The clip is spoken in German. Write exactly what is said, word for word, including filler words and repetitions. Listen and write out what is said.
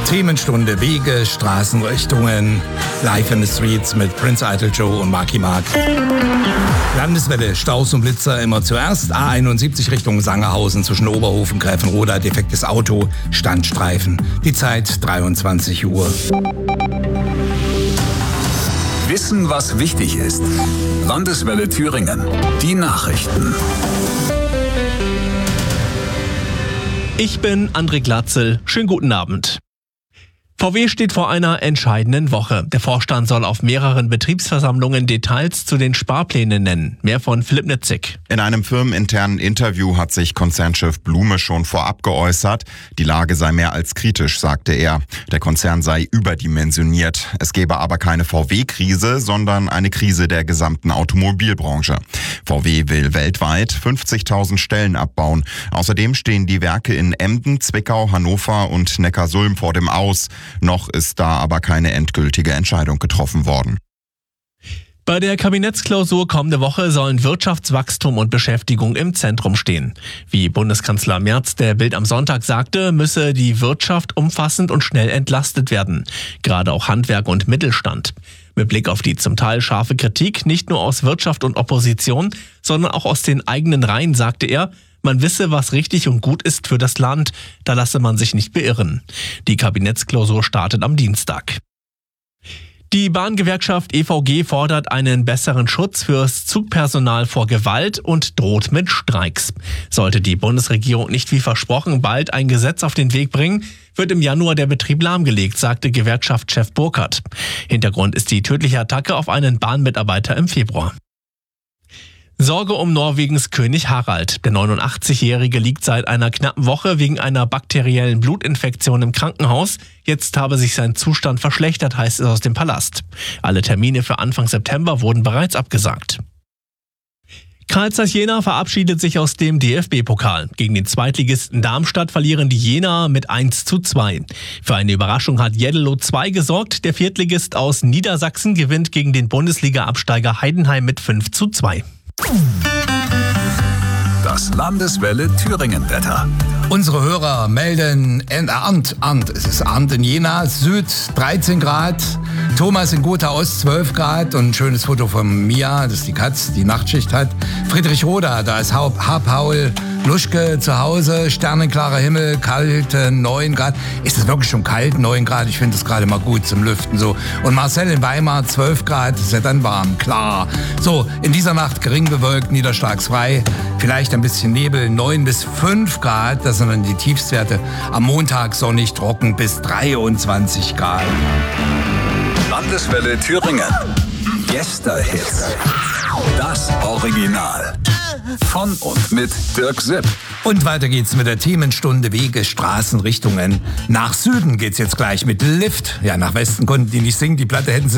Themenstunde Wege, Straßenrichtungen, live in the streets mit Prince Idol Joe und Marky Mark. Landeswelle, Staus und Blitzer immer zuerst. A einundsiebzig Richtung Sangerhausen zwischen Oberhofen, Gräfenroda, defektes Auto, Standstreifen. Die Zeit dreiundzwanzig Uhr. Wissen, was wichtig ist. Landeswelle Thüringen. Die Nachrichten. Ich bin André Glatzel. Schönen guten Abend. V W steht vor einer entscheidenden Woche. Der Vorstand soll auf mehreren Betriebsversammlungen Details zu den Sparplänen nennen. Mehr von Philipp Nitzig. In einem firmeninternen Interview hat sich Konzernchef Blume schon vorab geäußert. Die Lage sei mehr als kritisch, sagte er. Der Konzern sei überdimensioniert. Es gebe aber keine V W-Krise, sondern eine Krise der gesamten Automobilbranche. V W will weltweit fünfzigtausend Stellen abbauen. Außerdem stehen die Werke in Emden, Zwickau, Hannover und Neckarsulm vor dem Aus. Noch ist da aber keine endgültige Entscheidung getroffen worden. Bei der Kabinettsklausur kommende Woche sollen Wirtschaftswachstum und Beschäftigung im Zentrum stehen. Wie Bundeskanzler Merz der Bild am Sonntag sagte, müsse die Wirtschaft umfassend und schnell entlastet werden. Gerade auch Handwerk und Mittelstand. Mit Blick auf die zum Teil scharfe Kritik, nicht nur aus Wirtschaft und Opposition, sondern auch aus den eigenen Reihen, sagte er, man wisse, was richtig und gut ist für das Land, da lasse man sich nicht beirren. Die Kabinettsklausur startet am Dienstag. Die Bahngewerkschaft E V G fordert einen besseren Schutz fürs Zugpersonal vor Gewalt und droht mit Streiks. Sollte die Bundesregierung nicht wie versprochen bald ein Gesetz auf den Weg bringen, wird im Januar der Betrieb lahmgelegt, sagte Gewerkschaftschef Burkhardt. Hintergrund ist die tödliche Attacke auf einen Bahnmitarbeiter im Februar. Sorge um Norwegens König Harald. Der neunundachtzigjährige liegt seit einer knappen Woche wegen einer bakteriellen Blutinfektion im Krankenhaus. Jetzt habe sich sein Zustand verschlechtert, heißt es aus dem Palast. Alle Termine für Anfang September wurden bereits abgesagt. Carl Zeiss Jena verabschiedet sich aus dem D F B-Pokal. Gegen den Zweitligisten Darmstadt verlieren die Jenaer mit eins zu zwei. Für eine Überraschung hat Jeddelo zwei gesorgt. Der Viertligist aus Niedersachsen gewinnt gegen den Bundesliga-Absteiger Heidenheim mit fünf zu zwei. Das Landeswelle Thüringen-Wetter. Unsere Hörer melden in Arndt, Arndt, es ist Arndt in Jena, Süd dreizehn Grad, Thomas in Gotha Ost zwölf Grad und ein schönes Foto von Mia, das ist die Katz, die Nachtschicht hat. Friedrichroda, da ist H-Paul Luschke zu Hause, sternenklarer Himmel, kalt, neun Grad. Ist es wirklich schon kalt, neun Grad? Ich finde es gerade mal gut zum Lüften so. Und Marcel in Weimar, zwölf Grad, ist ja dann warm, klar. So, in dieser Nacht gering bewölkt, niederschlagsfrei, vielleicht ein bisschen Nebel, neun bis fünf Grad, das sind dann die Tiefstwerte. Am Montag sonnig, trocken bis dreiundzwanzig Grad. Landeswelle Thüringen. Yesterhits. Das Original. Von und mit Dirk Sipp. Und weiter geht's mit der Themenstunde Wege, Straßenrichtungen. Nach Süden geht's jetzt gleich mit Lift. Ja, nach Westen konnten die nicht singen, die Platte hätten sie